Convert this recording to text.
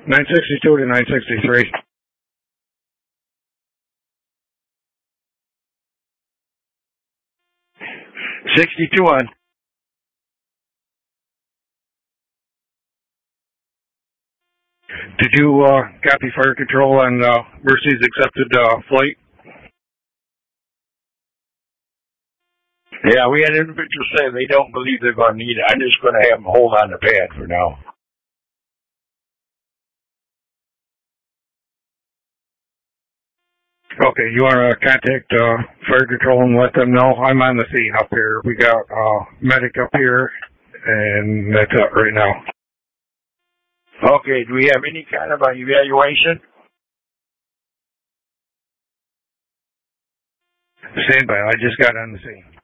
962 to 963. 62 on. Did you copy fire control on Mercy's accepted flight? Yeah, we had individuals say they don't believe they're going to need it. I'm just going to have them hold on the pad for now. Okay, you want to contact fire control and let them know? I'm on the scene up here. We got medic up here, and that's it right now. Okay, do we have any kind of evaluation? Stand by. I just got on the scene.